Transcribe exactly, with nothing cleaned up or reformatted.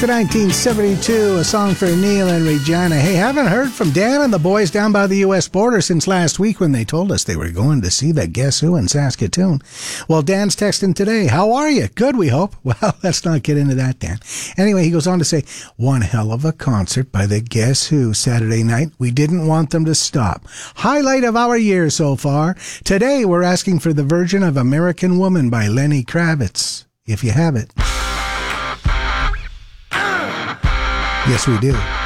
To nineteen seventy-two, a song for Neil and Regina. Hey, haven't heard from Dan and the boys down by the U S border since last week when they told us they were going to see the Guess Who in Saskatoon. Well, Dan's texting today. How are you? Good, we hope. Well, let's not get into that, Dan. Anyway, he goes on to say, one hell of a concert by the Guess Who Saturday night. We didn't want them to stop. Highlight of our year so far. Today, we're asking for the version of American Woman by Lenny Kravitz. If you have it. Yes, we do.